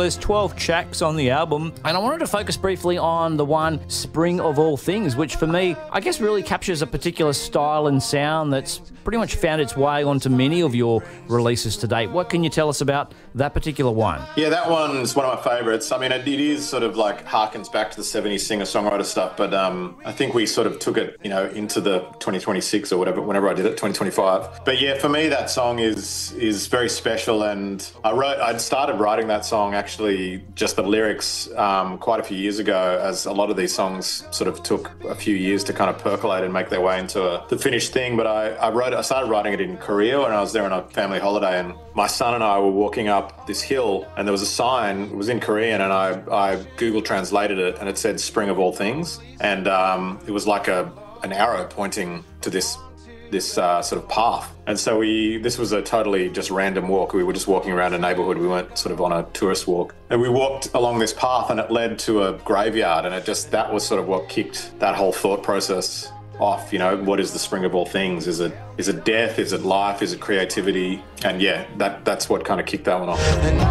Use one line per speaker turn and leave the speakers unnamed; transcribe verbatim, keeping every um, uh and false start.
there's twelve tracks on the album, and I wanted to focus briefly on the one Spring of All Things, which for me, I guess really captures a particular style and sound that's pretty much found its way onto many of your releases to date. What can you tell us about that particular one?
Yeah, that one's one of my favourites. I mean, it, it is sort of like harkens back to the seventies singer-songwriter stuff, but um, I think we sort of took it, you know, into the twenty twenty-six or whatever, whenever I did it, twenty twenty-five. But yeah, for me, that song is is very special, and I wrote, I'd started writing that song actually, just the lyrics, um, quite a few years ago, as a lot of these songs sort of took a few years to kind of percolate and make their way into a, the finished thing. But I, I wrote, I started writing it in Korea when I was there on a family holiday, and my son and I were walking up this hill, and there was a sign, it was in Korean, and I, I Google translated it, and it said Spring of All Things. And um, it was like a an arrow pointing to this this uh, sort of path. And so we, this was a totally just random walk. We were just walking around a neighbourhood. We weren't sort of on a tourist walk. And we walked along this path, and it led to a graveyard, and it just, that was sort of what kicked that whole thought process off. You know, what is the spring of all things? Is it is it death? Is it life? Is it creativity? And yeah, that that's what kind of kicked that one off.